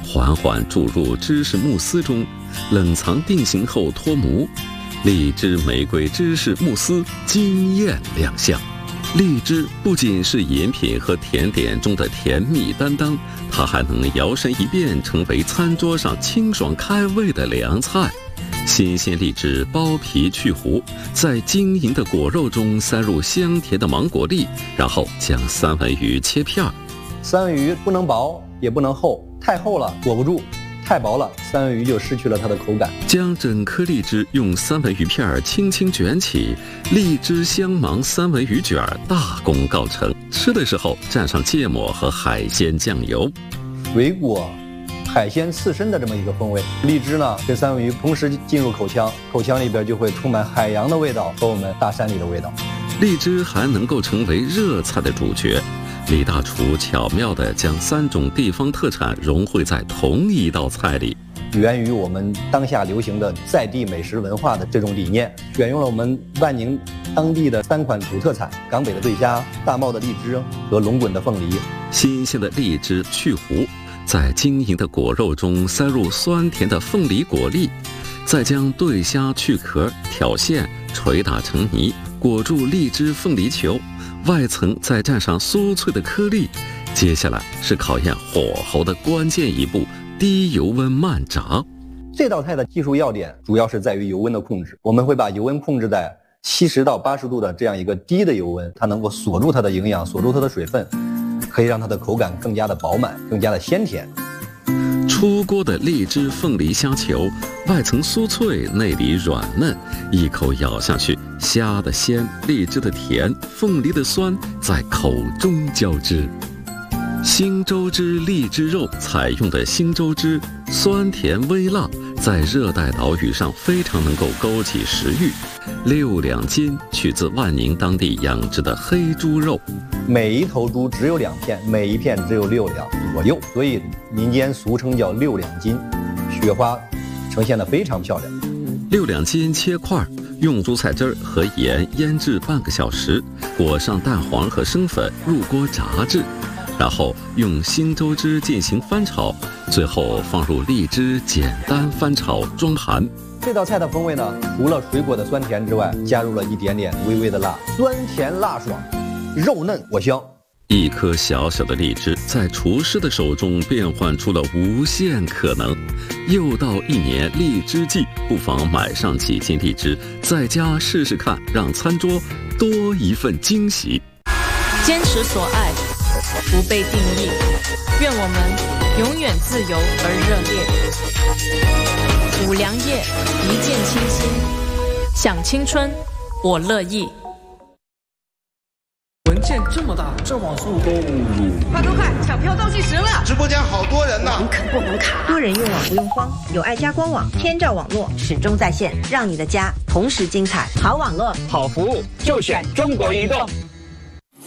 缓缓注入芝士慕斯中，冷藏定型后脱模。荔枝玫瑰芝士慕斯惊艳亮相。荔枝不仅是饮品和甜点中的甜蜜担当，它还能摇身一变成为餐桌上清爽开胃的凉菜。新鲜荔枝剥皮去核，在晶莹的果肉中塞入香甜的芒果粒，然后将三文鱼切片。 三文鱼不能薄也不能厚，太厚了裹不住，太薄了三文鱼就失去了它的口感。 将整颗荔枝用三文鱼片轻轻卷起，荔枝香芒三文鱼卷大功告成。吃的时候蘸上芥末和海鲜酱油， 水果海鲜刺身的这么一个风味。荔枝呢跟三文鱼同时进入口腔，口腔里边就会充满海洋的味道和我们大山里的味道。 荔枝还能够成为热菜的主角。李大厨巧妙地将3种地方特产融汇在同一道菜里， 源于我们当下流行的在地美食文化的这种理念，选用了我们万宁当地的3款土特产：港北的对虾、大茂的荔枝和龙滚的凤梨。 新鲜的荔枝去核，在晶莹的果肉中塞入酸甜的凤梨果粒，再将对虾去壳、挑馅、捶打成泥，裹住荔枝凤梨球，外层再蘸上酥脆的颗粒。接下来是考验火候的关键一步，低油温慢炸。 这道菜的技术要点主要是在于油温的控制，我们会把油温控制在70到80度的这样一个低的油温，它能够锁住它的营养，锁住它的水分，可以让它的口感更加的饱满，更加的鲜甜。 出锅的荔枝凤梨虾球，外层酥脆，内里软嫩，一口咬下去，虾的鲜，荔枝的甜，凤梨的酸在口中交织。新州汁荔枝肉采用的新州汁，酸甜微辣，在热带岛屿上非常能够勾起食欲。6两斤，取自万宁当地养殖的黑猪肉， 每一头猪只有2片，每一片只有6两左右，所以民间俗称叫6两斤。雪花呈现得非常漂亮。 6两斤切块，用蔬菜汁和盐腌制半个小时，裹上蛋黄和生粉，入锅炸制。然后用新州汁进行翻炒，最后放入荔枝，简单翻炒装盘。 这道菜的风味呢，除了水果的酸甜之外，加入了一点点微微的辣，酸甜辣爽，肉嫩果香。 一颗小小的荔枝在厨师的手中变换出了无限可能。又到1年荔枝季，不妨买上几斤荔枝，在家试试看，让餐桌多一份惊喜。 坚持所爱，不被定义，愿我们永远自由而热烈。五粮液，一见倾心，享青春，我乐意。 文件这么大，这网速都快，抢票倒计时了！ 直播间好多人呢， 网可不能卡。多人用网不用慌，有爱家官网，天照网络始终在线，让你的家同时精彩。好网络， 好服务，就选中国移动。